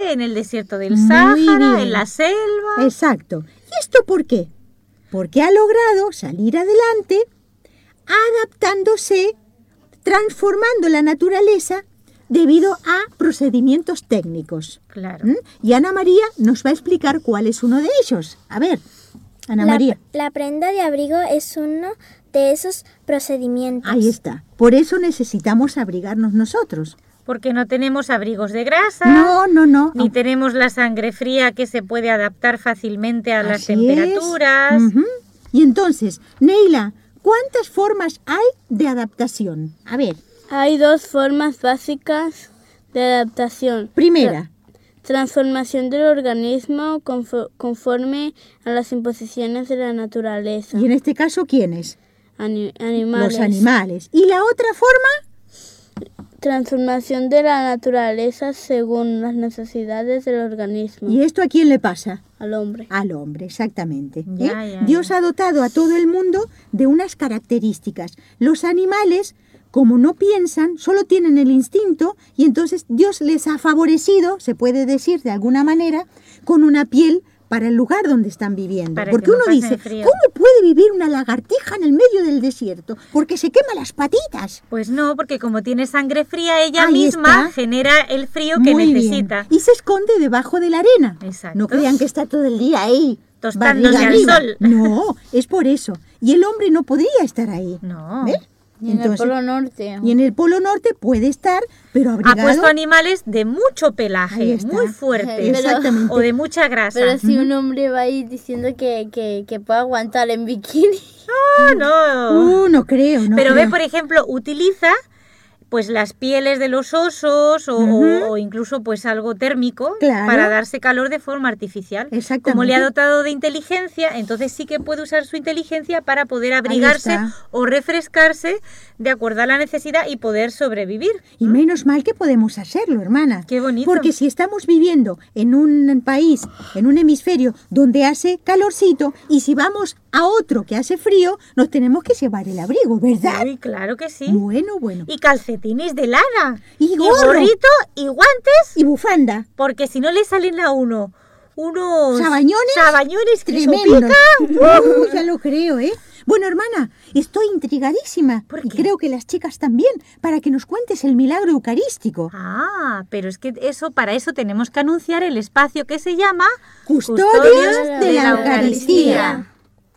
en el desierto del Sáhara, en la selva. Exacto. ¿Y esto por qué? Porque ha logrado salir adelante adaptándose, transformando la naturaleza debido a procedimientos técnicos. Claro. Y Ana María nos va a explicar cuál es uno de ellos. A ver, Ana María. La prenda de abrigo es uno de esos procedimientos. Ahí está. Por eso necesitamos abrigarnos nosotros. Porque no tenemos abrigos de grasa. No. Ni tenemos la sangre fría que se puede adaptar fácilmente a las Así temperaturas. es. Y entonces, Neila, ¿cuántas formas hay de adaptación? A ver. Hay 2 formas básicas de adaptación. Primera. Transformación del organismo conforme a las imposiciones de la naturaleza. Y en este caso, ¿quiénes? Animales. Los animales. ¿Y la otra forma? Transformación de la naturaleza según las necesidades del organismo. ¿Y esto a quién le pasa? Al hombre. Al hombre, exactamente. Ya. Dios ha dotado a todo el mundo de unas características. Los animales, como no piensan, solo tienen el instinto y entonces Dios les ha favorecido, se puede decir de alguna manera, con una piel para el lugar donde están viviendo. Para Porque que no uno pasen dice, frío. ¿cómo puede vivir una lagartija en el medio del desierto? Porque se quema las patitas. Pues no, porque como tiene sangre fría, ella Ahí misma está. genera el frío que Muy necesita. bien. Y se esconde debajo de la arena. Exacto. No crean que está todo el día ahí. Tostándose barriga al arriba. sol. No, es por eso. Y el hombre no podría estar ahí. No. ¿Ves? Y en el Polo Norte. Y en el Polo Norte puede estar, pero Ha abrigado. puesto animales de mucho Ahí pelaje, está. muy fuertes. Pero- Exactamente. O de mucha grasa. Pero si un hombre va ahí diciendo que puede aguantar en bikini. No. No creo, no Pero creo. ve, por ejemplo, utiliza pues las pieles de los osos o incluso pues algo térmico Claro. para darse calor de forma artificial. Exactamente. Como le ha dotado de inteligencia, entonces sí que puede usar su inteligencia para poder abrigarse está. o refrescarse de acuerdo a la necesidad y poder sobrevivir. Y menos mal que podemos hacerlo, hermana. Qué bonito. Porque si estamos viviendo en un país, en un hemisferio donde hace calorcito, y si vamos a otro que hace frío, nos tenemos que llevar el abrigo, ¿verdad? Uy, claro que sí. Bueno. Y calcetines de lana. Y gorro. gorrito y guantes. Y bufanda. Porque si no le salen a uno unos ¿Sabañones? que eso Tremendo. pica. Ya lo creo, ¿eh? Bueno, hermana, estoy intrigadísima. ¿Por Y qué? creo que las chicas también, para que nos cuentes el milagro eucarístico. Ah, pero es que para eso tenemos que anunciar el espacio que se llama Custodios de la Eucaristía.